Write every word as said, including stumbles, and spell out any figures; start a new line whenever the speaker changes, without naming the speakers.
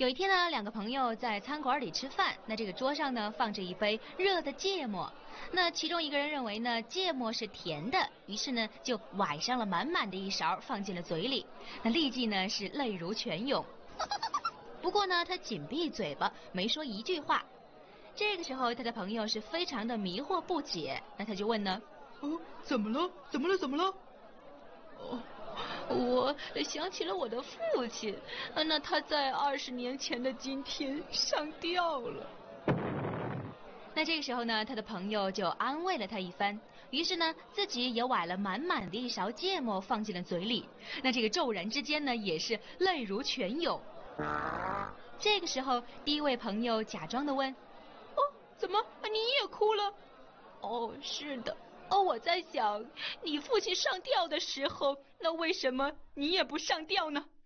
有一天呢，两个朋友在餐馆里吃饭，那这个桌上呢放着一杯热的芥末，那其中一个人认为呢芥末是甜的，于是呢就崴上了满满的一勺放进了嘴里，那立即呢是泪如泉涌。不过呢他紧闭嘴巴，没说一句话。这个时候他的朋友是非常的迷惑不解，那他就问呢，
哦，怎么了？怎么了？怎么了？
哦，我想起了我的父亲，那他在二十年前的今天上吊了。
那这个时候呢，他的朋友就安慰了他一番，于是呢，自己也崴了满满的一勺芥末放进了嘴里。那这个骤然之间呢，也是泪如泉涌。这个时候，第一位朋友假装的问：“
哦，怎么你也哭了？”“哦，是的。哦，我在想，你父亲上吊的时候，那为什么你也不上吊呢？”